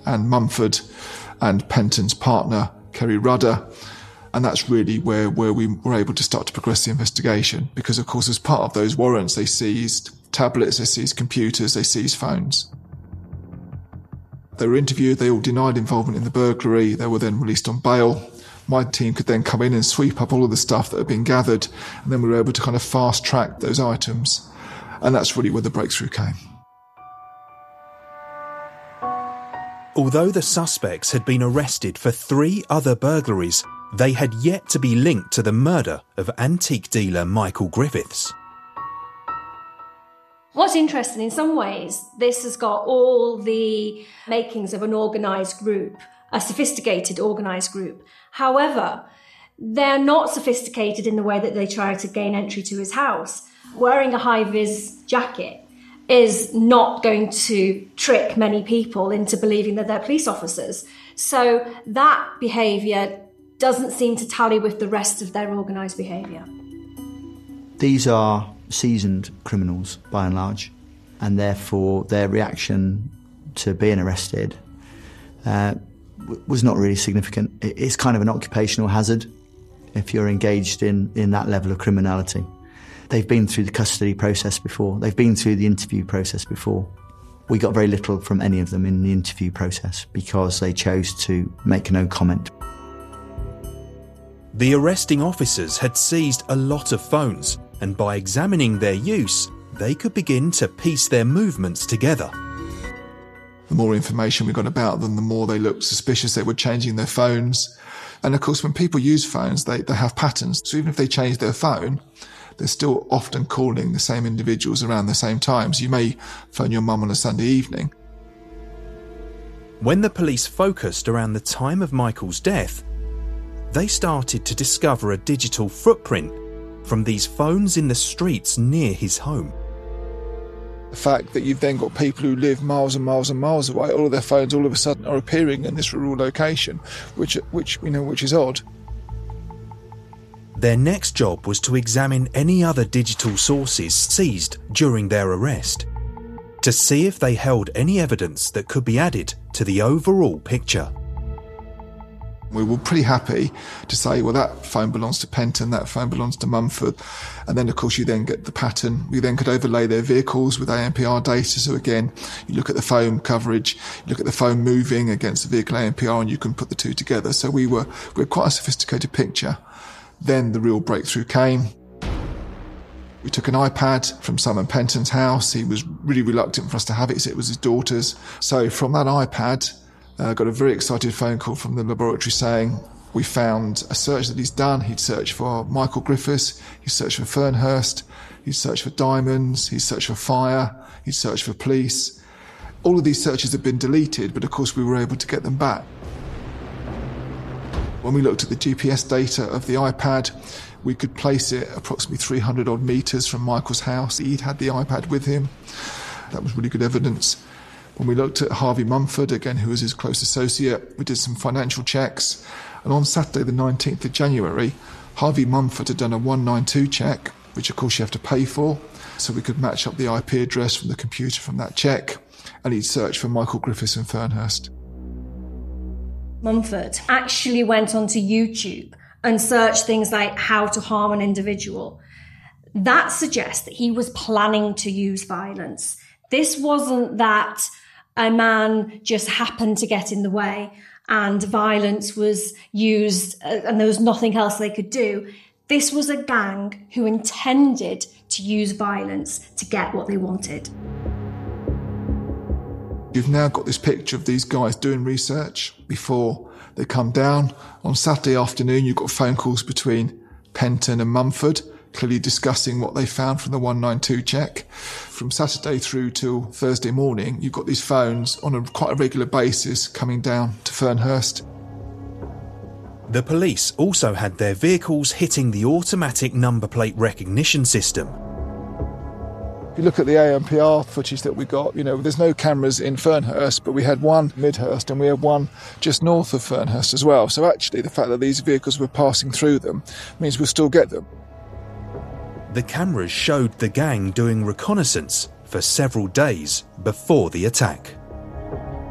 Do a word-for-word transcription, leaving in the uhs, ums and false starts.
and Mumford and Penton's partner, Kerry Rudder. And that's really where, where we were able to start to progress the investigation. Because, of course, as part of those warrants, they seized tablets, they seized computers, they seized phones. They were interviewed, they all denied involvement in the burglary. They were then released on bail. My team could then come in and sweep up all of the stuff that had been gathered, and then we were able to kind of fast-track those items. And that's really where the breakthrough came. Although the suspects had been arrested for three other burglaries, they had yet to be linked to the murder of antique dealer Michael Griffiths. What's interesting, in some ways, this has got all the makings of an organised group, a sophisticated organised group. However, they're not sophisticated in the way that they try to gain entry to his house. Wearing a high-vis jacket is not going to trick many people into believing that they're police officers. So that behaviour doesn't seem to tally with the rest of their organised behaviour. These are seasoned criminals, by and large, and therefore their reaction to being arrested uh, was not really significant. It's kind of an occupational hazard if you're engaged in, in that level of criminality. They've been through the custody process before. They've been through the interview process before. We got very little from any of them in the interview process because they chose to make no comment. The arresting officers had seized a lot of phones, and by examining their use, they could begin to piece their movements together. The more information we got about them, the more they looked suspicious. They were changing their phones. And of course, when people use phones, they, they have patterns. So even if they change their phone, they're still often calling the same individuals around the same times. You may phone your mum on a Sunday evening. When the police focused around the time of Michael's death, they started to discover a digital footprint from these phones in the streets near his home. The fact that you've then got people who live miles and miles and miles away, all of their phones all of a sudden are appearing in this rural location, which, which you know, which is odd. Their next job was to examine any other digital sources seized during their arrest, to see if they held any evidence that could be added to the overall picture. We were pretty happy to say, well, that phone belongs to Penton, that phone belongs to Mumford. And then, of course, you then get the pattern. We then could overlay their vehicles with A M P R data. So again, you look at the phone coverage, you look at the phone moving against the vehicle A M P R, and you can put the two together. So we were, we were quite a sophisticated picture. Then the real breakthrough came. We took an iPad from Simon Penton's house. He was really reluctant for us to have it, so it was his daughter's. So from that iPad, I uh, got a very excited phone call from the laboratory saying, we found a search that he's done. He'd searched for Michael Griffiths, he searched for Fernhurst, he searched for diamonds, he searched for fire, he searched for police. All of these searches had been deleted, but of course we were able to get them back. When we looked at the G P S data of the iPad, we could place it approximately three hundred odd metres from Michael's house. He'd had the iPad with him. That was really good evidence. When we looked at Harvey Mumford, again, who was his close associate, we did some financial checks. And on Saturday, the nineteenth of January, Harvey Mumford had done a one ninety-two check, which of course you have to pay for. So we could match up the I P address from the computer from that check. And he'd searched for Michael Griffiths and Fernhurst. Mumford actually went onto YouTube and searched things like how to harm an individual. That suggests that he was planning to use violence. This wasn't that a man just happened to get in the way and violence was used and there was nothing else they could do. This was a gang who intended to use violence to get what they wanted. You've now got this picture of these guys doing research before they come down. On Saturday afternoon, you've got phone calls between Penton and Mumford, clearly discussing what they found from the one ninety-two check. From Saturday through till Thursday morning, you've got these phones on a quite a regular basis coming down to Fernhurst. The police also had their vehicles hitting the automatic number plate recognition system. If you look at the A M P R footage that we got, you know, there's no cameras in Fernhurst, but we had one Midhurst and we had one just north of Fernhurst as well. So actually the fact that these vehicles were passing through them means we'll still get them. The cameras showed the gang doing reconnaissance for several days before the attack.